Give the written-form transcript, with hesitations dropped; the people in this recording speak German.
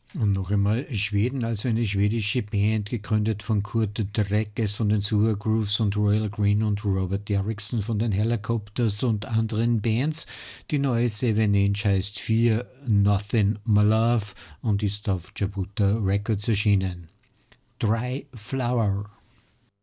Und noch einmal Schweden, also eine schwedische Band, gegründet von Kurt Dreckes von den Sewer Grooves und Royal Green und Robert Erickson von den Helicopters und anderen Bands. Die neue Seven Inch heißt Fear Nothing My Love und ist auf Jabuta Records erschienen. Dry Flower.